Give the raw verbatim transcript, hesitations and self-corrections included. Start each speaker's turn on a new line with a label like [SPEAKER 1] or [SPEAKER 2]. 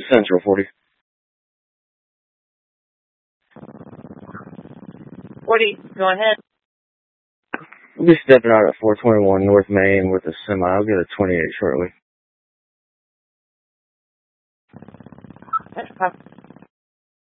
[SPEAKER 1] Central forty.
[SPEAKER 2] forty, go ahead.
[SPEAKER 1] We'll be stepping out at four twenty-one North Main with a semi. I'll get a twenty-eight shortly.
[SPEAKER 2] That's